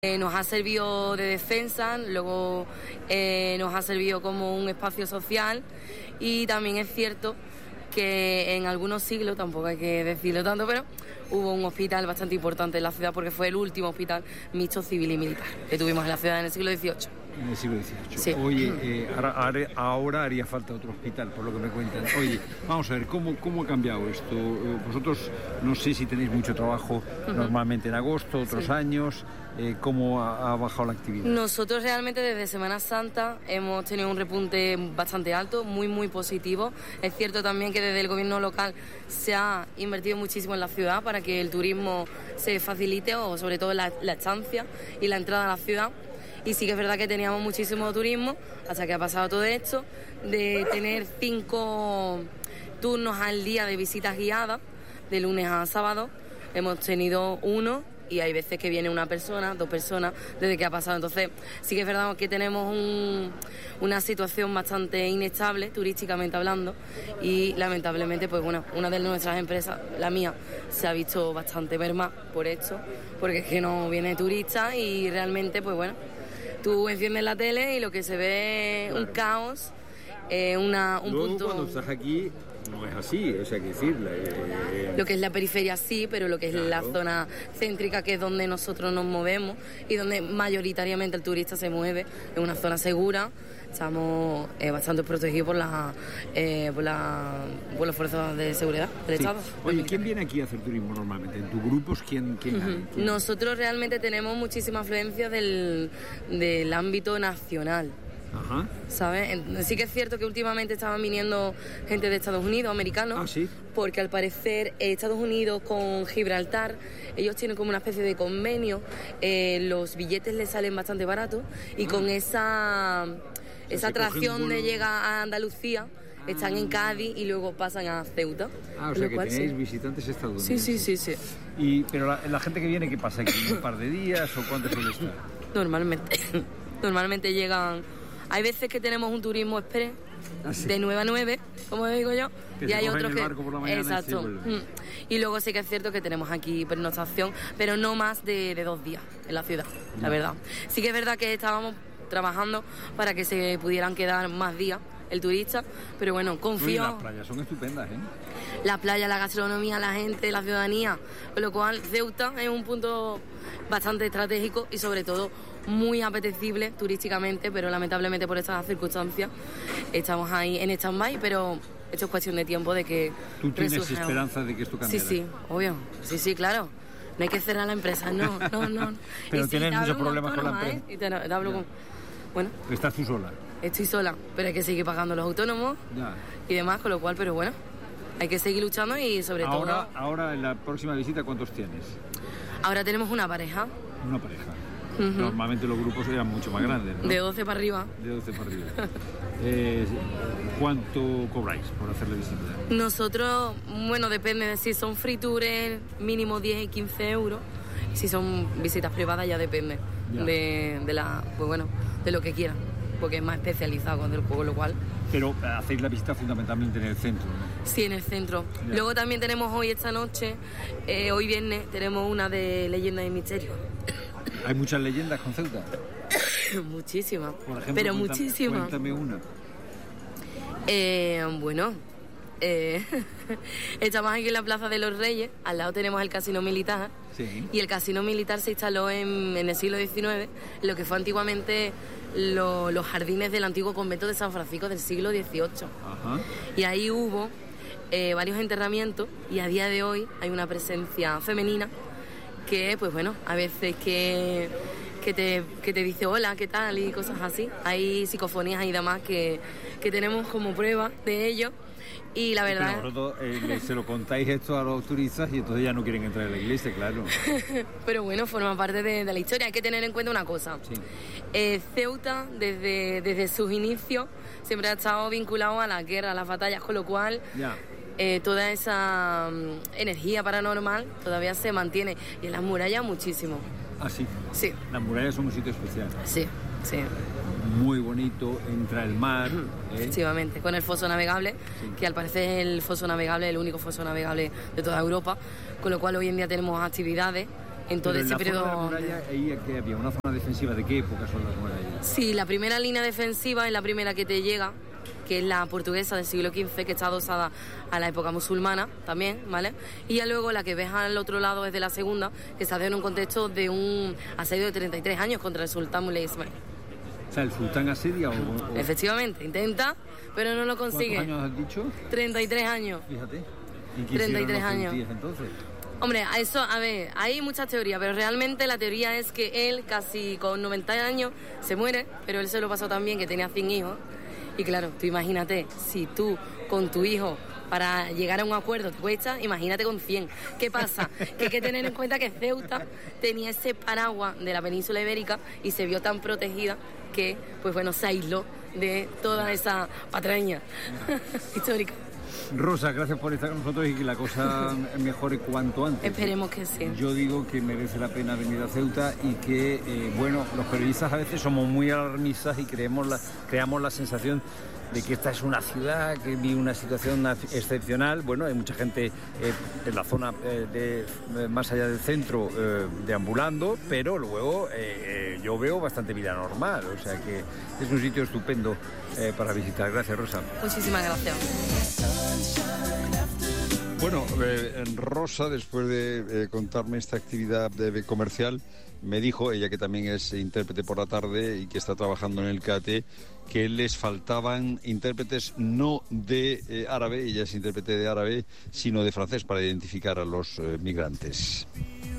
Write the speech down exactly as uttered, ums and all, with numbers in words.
Eh, nos ha servido de defensa, luego eh, nos ha servido como un espacio social y también es cierto que en algunos siglos, tampoco hay que decirlo tanto, pero hubo un hospital bastante importante en la ciudad porque fue el último hospital mixto civil y militar que tuvimos en la ciudad en el siglo dieciocho. En el siglo dieciocho. Sí. Oye, eh, ahora, ahora haría falta otro hospital, por lo que me cuentan. Oye, vamos a ver, ¿cómo, cómo ha cambiado esto? Vosotros, no sé si tenéis mucho trabajo uh-huh. normalmente en agosto, otros sí. años. Eh, ¿Cómo ha, ha bajado la actividad? Nosotros realmente desde Semana Santa hemos tenido un repunte bastante alto, muy muy positivo. Es cierto también que desde el gobierno local se ha invertido muchísimo en la ciudad para que el turismo se facilite, o sobre todo la, la estancia y la entrada a la ciudad. Y sí que es verdad que teníamos muchísimo turismo hasta que ha pasado todo esto, de tener cinco turnos al día de visitas guiadas, de lunes a sábado. Hemos tenido uno y hay veces que viene una persona, dos personas, desde que ha pasado. Entonces sí que es verdad que tenemos un, una situación bastante inestable, turísticamente hablando, y lamentablemente, pues bueno, una de nuestras empresas, la mía, se ha visto bastante mermada por esto, porque es que no viene turista y realmente, pues bueno, tú enciendes la tele y lo que se ve es un caos, eh, una, un Luego, punto... cuando estás aquí no es así, o sea, hay que decirlo. Eh... Lo que es la periferia sí, pero lo que es claro. la zona céntrica, que es donde nosotros nos movemos y donde mayoritariamente el turista se mueve, es una zona segura. Estamos eh, bastante protegidos por, la, eh, por, la, por las fuerzas de seguridad del sí. Estado. Oye, ¿quién viene aquí a hacer turismo normalmente? ¿En tus grupos quién, quién, uh-huh. hay? ¿Quién? Nosotros realmente tenemos muchísima afluencia del, del ámbito nacional. Ajá. ¿Sabes? Sí que es cierto que últimamente estaban viniendo gente de Estados Unidos, americanos, ah, ¿sí? porque al parecer Estados Unidos con Gibraltar, ellos tienen como una especie de convenio, eh, los billetes les salen bastante baratos y ah. con esa, esa atracción de llegar a Andalucía, ah. están en Cádiz y luego pasan a Ceuta. Ah, o sea que cual, tenéis sí. visitantes estadounidenses. Sí, sí, sí, sí. Y, pero la, la gente que viene, ¿qué pasa aquí? ¿Un par de días o cuánto suele estar? Normalmente, normalmente llegan... Hay veces que tenemos un turismo express ¿Ah, sí? de nueve a nueve, como digo yo, que y hay otros que... Por la mañana exacto. Y, y luego sí que es cierto que tenemos aquí pernoctación, pero no más de, de dos días en la ciudad, no. la verdad. Sí que es verdad que estábamos trabajando para que se pudieran quedar más días el turista, pero bueno, confío... Uy, las playas son estupendas, ¿eh? La playa, la gastronomía, la gente, la ciudadanía, con lo cual Ceuta es un punto bastante estratégico y sobre todo muy apetecible turísticamente, pero lamentablemente por estas circunstancias estamos ahí en stand-by, pero esto es cuestión de tiempo de que... ¿Tú tienes resurja. esperanza de que esto cambie? Sí, sí, obvio, sí, sí, claro. No hay que cerrar la empresa, no, no, no. Pero y tienes sí, muchos problemas con la empresa. ¿eh? Y te, te hablo con... Bueno. ¿Estás tú sola? Estoy sola, pero hay que seguir pagando los autónomos ya. y demás, con lo cual, pero bueno, hay que seguir luchando y sobre ahora, todo... Ahora, en la próxima visita, ¿cuántos tienes? Ahora tenemos una pareja. Una pareja. Uh-huh. Normalmente los grupos eran mucho más grandes, ¿no? De doce para arriba. De doce para arriba. eh, ¿Cuánto cobráis por hacer la visita? Nosotros, bueno, depende de si son free tours, mínimo diez y quince euros. Si son visitas privadas ya depende ya. De, de la, pues bueno, de lo que quieran, porque es más especializado con el juego, lo cual... Pero hacéis la visita fundamentalmente en el centro, ¿no? Sí, en el centro. Ya. Luego también tenemos hoy, esta noche, eh, hoy viernes, tenemos una de leyendas y misterios. ¿Hay muchas leyendas con Ceuta? Muchísimas, por ejemplo, pero cuéntame, muchísimas. Cuéntame una. Eh, bueno, eh, estamos aquí en la Plaza de los Reyes, al lado tenemos el Casino Militar, sí. y el Casino Militar se instaló en, en el siglo diecinueve, en lo que fue antiguamente lo, los jardines del antiguo convento de San Francisco del siglo dieciocho. Ajá. Y ahí hubo eh, varios enterramientos y a día de hoy hay una presencia femenina que, pues bueno, a veces que, que, te, que te dice hola, ¿qué tal? Y cosas así. Hay psicofonías y demás que, que tenemos como prueba de ello. Y la verdad... Pero vosotros eh, se lo contáis esto a los turistas y entonces ya no quieren entrar en la iglesia, claro. Pero bueno, forma parte de, de la historia. Hay que tener en cuenta una cosa. Sí. Eh, Ceuta, desde, desde sus inicios, siempre ha estado vinculado a la guerra, a las batallas, con lo cual... Ya. Eh, toda esa um, energía paranormal todavía se mantiene. Y en las murallas muchísimo. ¿Ah, sí? Sí. Las murallas son un sitio especial. Sí, sí. Muy bonito, entra el mar. ¿eh? Efectivamente, con el foso navegable, sí. que al parecer es el foso navegable, el único foso navegable de toda Europa, con lo cual hoy en día tenemos actividades en todo Pero ese en la periodo. zona de la muralla, ahí que había una zona defensiva, ¿de qué época son las murallas? Sí, la primera línea defensiva es la primera que te llega, que es la portuguesa del siglo quince, que está adosada a la época musulmana también, ¿vale? Y ya luego la que ves al otro lado es de la segunda, que se hace en un contexto de un asedio de treinta y tres años contra el sultán Muley Ismail. O sea, ¿el sultán asedia o...? o... Efectivamente, intenta, pero no lo consigue. ¿Cuántos años has dicho? treinta y tres años. Fíjate. ¿Y qué treinta y tres hicieron los años. ceutíes entonces? Hombre, a eso, a ver, hay muchas teorías, pero realmente la teoría es que él, casi con noventa años, se muere, pero él se lo pasó tan bien que tenía cien hijos. Y claro, tú imagínate, si tú con tu hijo para llegar a un acuerdo te cuesta, imagínate con cien. ¿Qué pasa? Que hay que tener en cuenta que Ceuta tenía ese paraguas de la península ibérica y se vio tan protegida que, pues bueno, se aisló de toda esa patraña histórica. Rosa, gracias por estar con nosotros y que la cosa mejore cuanto antes. Esperemos que sí. Yo digo que merece la pena venir a Ceuta y que, eh, bueno, los periodistas a veces somos muy alarmistas y creemos la, creamos la sensación de que esta es una ciudad que vive una situación excepcional. Bueno, hay mucha gente eh, en la zona eh, de, más allá del centro eh, deambulando, pero luego eh, eh, yo veo bastante vida normal, o sea que es un sitio estupendo eh, para visitar. Gracias, Rosa. Muchísimas gracias. Bueno, eh, Rosa, después de eh, contarme esta actividad de, comercial, me dijo, ella que también es intérprete por la tarde y que está trabajando en el C A T E, que les faltaban intérpretes no de eh, árabe, ella es intérprete de árabe, sino de francés para identificar a los eh, migrantes.